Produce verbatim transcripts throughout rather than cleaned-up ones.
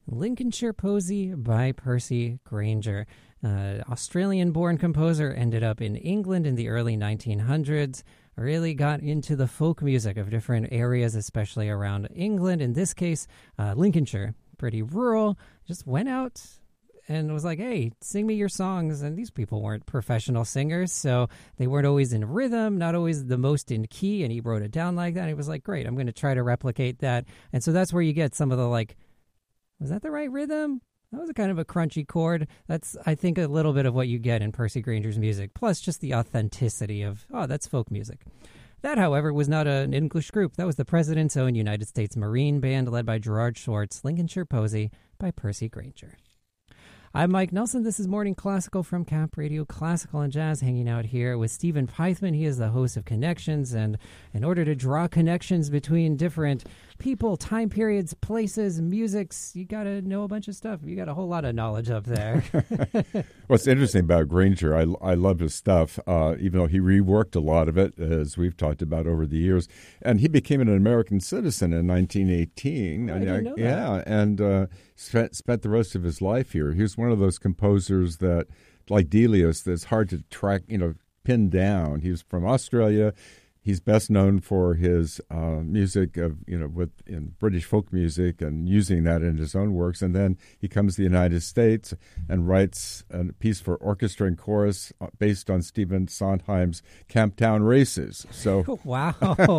Lincolnshire Posy by Percy Grainger. Uh, Australian-born composer, ended up in England in the early nineteen hundreds, really got into the folk music of different areas, especially around England. In this case, uh, Lincolnshire, pretty rural, just went out and was like, hey, sing me your songs. And these people weren't professional singers, so they weren't always in rhythm, not always the most in key, and he wrote it down like that. And he was like, great, I'm going to try to replicate that. And so that's where you get some of the, like, was that the right rhythm? That was a kind of a crunchy chord. That's, I think, a little bit of what you get in Percy Grainger's music, plus just the authenticity of, oh, that's folk music. That, however, was not an English group. That was the President's own United States Marine Band led by Gerard Schwartz, Lincolnshire Posy by Percy Grainger. I'm Mike Nelson. This is Morning Classical from Cap Radio, Classical and Jazz, hanging out here with Stephen Pythman. He is the host of Connections, and in order to draw connections between different people, time periods, places, musics, you got to know a bunch of stuff. You got a whole lot of knowledge up there. What's interesting about Grainger, I, I love his stuff, uh, even though he reworked a lot of it, as we've talked about over the years. And he became an American citizen in nineteen eighteen. Oh, I didn't know that. Yeah, and uh, spent, spent the rest of his life here. He was one of those composers that, like Delius, that's hard to track, you know, pin down. He was from Australia. He's best known for his uh, music of, you know, with in British folk music and using that in his own works. And then he comes to the United States and writes a piece for orchestra and chorus based on Stephen Sondheim's Camptown Races. So wow,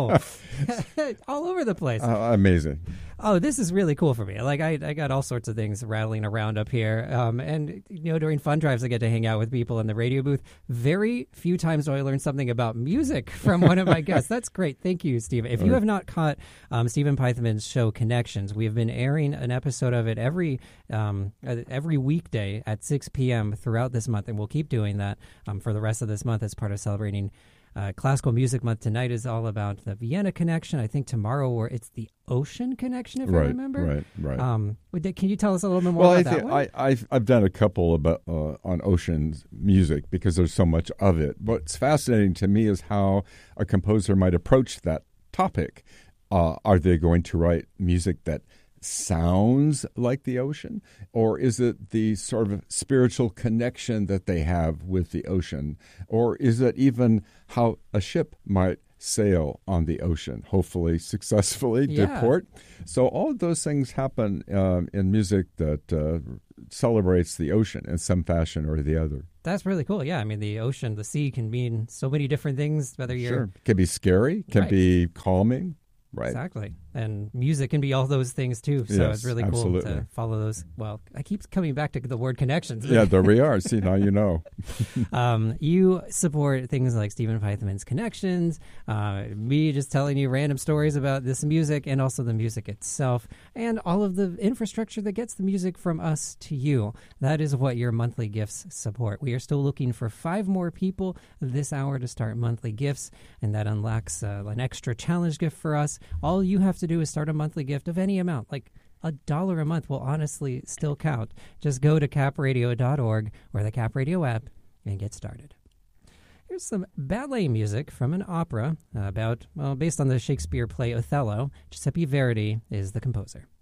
all over the place. Uh, amazing. Oh, this is really cool for me. Like, I, I got all sorts of things rattling around up here. Um, and, you know, during fun drives, I get to hang out with people in the radio booth. Very few times do I learn something about music from one of my guests. That's great. Thank you, Stephen. If you have not caught um, Stephen Pythman's show, Connections, we have been airing an episode of it every um, every weekday at six p.m. throughout this month. And we'll keep doing that um, for the rest of this month as part of celebrating Uh, Classical Music Month. Tonight is all about the Vienna Connection. I think tomorrow, or it's the Ocean Connection, if right, I remember. Right, right. Um, can you tell us a little bit more well, about I that th- one? I, I've, I've done a couple about uh, on ocean music because there's so much of it. What's fascinating to me is how a composer might approach that topic. Uh, are they going to write music that sounds like the ocean, or is it the sort of spiritual connection that they have with the ocean, or is it even how a ship might sail on the ocean, hopefully successfully yeah. to port? So all of those things happen um, in music that uh, celebrates the ocean in some fashion or the other. That's really cool. Yeah, I mean, the ocean, the sea can mean so many different things, whether you're... Sure. Can be scary, can right. be calming. Right. Exactly. And music can be all those things, too. So yes, it's really cool absolutely. to follow those. Well, I keep coming back to the word connections. Yeah, there we are. See, now you know. um, you support things like Stephen Pythman's Connections, uh, me just telling you random stories about this music, and also the music itself, and all of the infrastructure that gets the music from us to you. That is what your monthly gifts support. We are still looking for five more people this hour to start monthly gifts, and that unlocks uh, an extra challenge gift for us. All you have to do is start a monthly gift of any amount, like a dollar a month will honestly still count. Just go to cap radio dot org or the Cap Radio app and get started. Here's some ballet music from an opera about, well, based on the Shakespeare play Othello. Giuseppe Verdi is the composer.